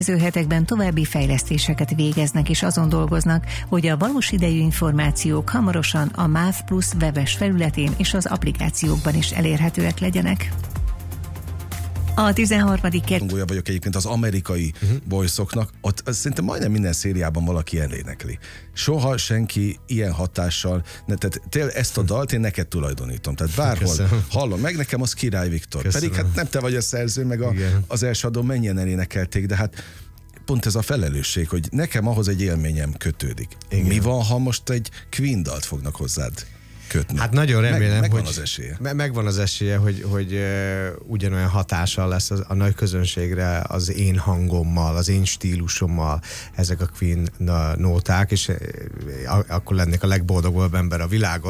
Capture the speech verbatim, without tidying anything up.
következő hetekben további fejlesztéseket végeznek és azon dolgoznak, hogy a valós idejű információk hamarosan a MÁV Plus webes felületén és az applikációkban is elérhetőek legyenek. A tizenharmadik Rajongója vagyok egyébként az amerikai uh-huh. boysoknak, ott szerintem majdnem minden szériában valaki elénekli. Soha senki ilyen hatással, ne, tehát tényleg ezt a dalt én neked tulajdonítom, tehát bárhol Köszönöm. hallom meg, nekem az Király Viktor. Köszönöm. Pedig hát nem te vagy a szerző, meg a, az első adó mennyien elénekelték, de hát pont ez a felelősség, hogy nekem ahhoz egy élményem kötődik. Igen. Mi van, ha most egy Queen dalt fognak hozzád kötni? Hát nagyon remélem, meg, megvan hogy az esélye. Me- megvan az esélye, hogy, hogy uh, ugyanolyan hatással lesz az, a nagy közönségre az én hangommal, az én stílusommal ezek a Queen nóták, és uh, akkor lennék a legboldogabb ember a világon.